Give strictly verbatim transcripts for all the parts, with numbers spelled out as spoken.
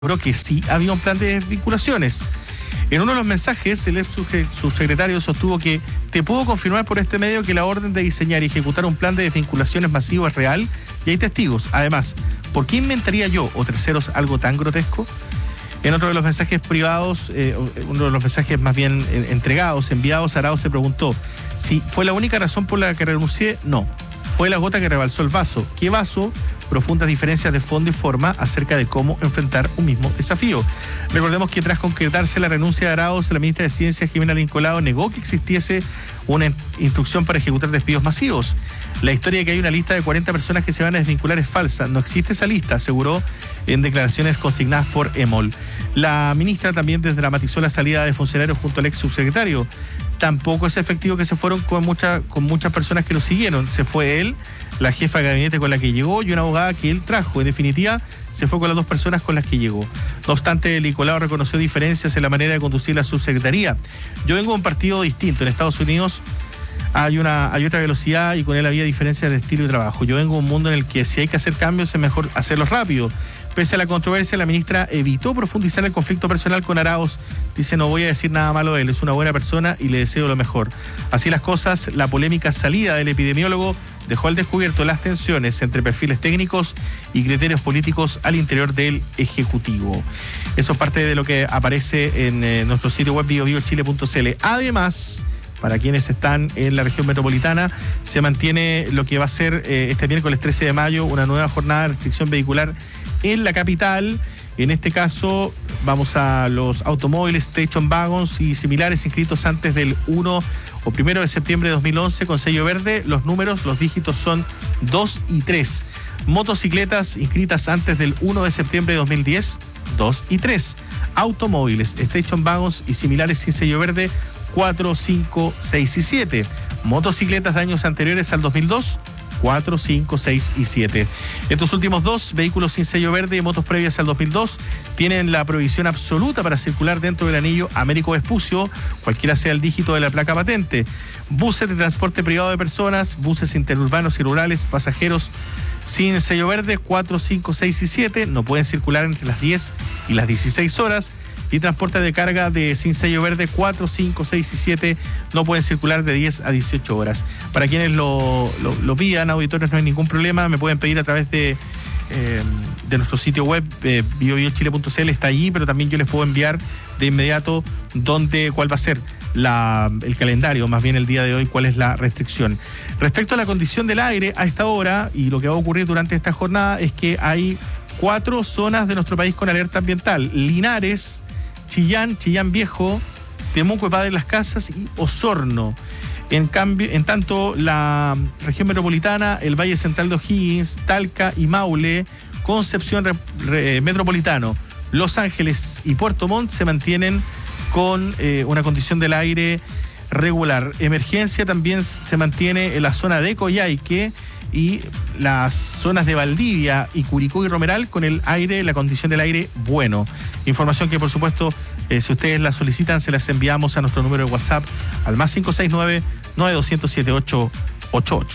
que sí había un plan de desvinculaciones. En uno de los mensajes, el ex subsecretario sostuvo que te puedo confirmar por este medio que la orden de diseñar y ejecutar un plan de desvinculaciones masivo es real y hay testigos. Además, ¿por qué inventaría yo o terceros algo tan grotesco? En otro de los mensajes privados, eh, uno de los mensajes más bien eh, entregados, enviados, Arauz se preguntó si fue la única razón por la que renuncié. No, fue la gota que rebalsó el vaso. ¿Qué vaso? Profundas diferencias de fondo y forma acerca de cómo enfrentar un mismo desafío. Recordemos que tras concretarse la renuncia de Arauz, la ministra de Ciencia, Jimena Lincolao, negó que existiese una instrucción para ejecutar despidos masivos. La historia de que hay una lista de cuarenta personas que se van a desvincular es falsa. No existe esa lista, aseguró en declaraciones consignadas por EMOL. La ministra también desdramatizó la salida de funcionarios junto al ex subsecretario. Tampoco es efectivo que se fueron con, mucha, con muchas personas que lo siguieron. Se fue él, la jefa de gabinete con la que llegó y una abogada que él trajo. En definitiva, se fue con las dos personas con las que llegó. No obstante, Lincolao reconoció diferencias en la manera de conducir la subsecretaría. Yo vengo de un partido distinto. En Estados Unidos hay, una, hay otra velocidad y con él había diferencias de estilo y trabajo. Yo vengo de un mundo en el que si hay que hacer cambios es mejor hacerlos rápido. Pese a la controversia, la ministra evitó profundizar el conflicto personal con Arauz. Dice, no voy a decir nada malo de él, es una buena persona y le deseo lo mejor. Así las cosas, la polémica salida del epidemiólogo dejó al descubierto las tensiones entre perfiles técnicos y criterios políticos al interior del Ejecutivo. Eso es parte de lo que aparece en eh, nuestro sitio web bio bio chile punto c l. Además, para quienes están en la región metropolitana, se mantiene lo que va a ser eh, este miércoles trece de mayo, una nueva jornada de restricción vehicular en la capital. En este caso, vamos a los automóviles, station wagons y similares inscritos antes del uno o primero de septiembre de dos mil once con sello verde. Los números, los dígitos son dos y tres. Motocicletas inscritas antes del uno de septiembre de dos mil diez, dos y tres. Automóviles, station wagons y similares sin sello verde, cuatro, cinco, seis y siete. Motocicletas de años anteriores al dos mil dos, cuatro, cinco, seis y siete. Estos últimos dos, vehículos sin sello verde y motos previas al dos mil dos, tienen la prohibición absoluta para circular dentro del anillo Américo Vespucio, cualquiera sea el dígito de la placa patente. Buses de transporte privado de personas, buses interurbanos y rurales, pasajeros sin sello verde, cuatro, cinco, seis y siete, no pueden circular entre las diez y las dieciséis horas. Y transporte de carga de sin sello verde cuatro, cinco, seis y siete no pueden circular de diez a dieciocho horas. Para quienes lo, lo, lo pidan, auditores, no hay ningún problema. Me pueden pedir a través de, eh, de nuestro sitio web, eh, bio bio chile punto c l, está allí, pero también yo les puedo enviar de inmediato dónde, cuál va a ser la, el calendario, más bien el día de hoy, cuál es la restricción. Respecto a la condición del aire, a esta hora, y lo que va a ocurrir durante esta jornada, es que hay cuatro zonas de nuestro país con alerta ambiental. Linares, Chillán, Chillán Viejo, Temuco, Padre Las Casas y Osorno. En cambio, en tanto, la región metropolitana, el Valle Central de O'Higgins, Talca y Maule, Concepción re, re, Metropolitano, Los Ángeles y Puerto Montt se mantienen con eh, una condición del aire regular. Emergencia también se mantiene en la zona de Coyhaique y las zonas de Valdivia y Curicó y Romeral con el aire, la condición del aire bueno. Información que, por supuesto, eh, si ustedes la solicitan, se las enviamos a nuestro número de WhatsApp al más cinco seis nueve, nueve dos cero siete, ocho ocho ocho.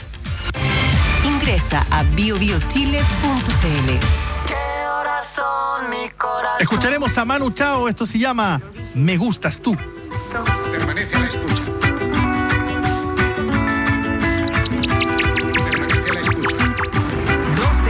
Ingresa a bio bio chile punto c l. Escucharemos a Manu Chao, esto se llama Me Gustas Tú. Permanece a la escucha.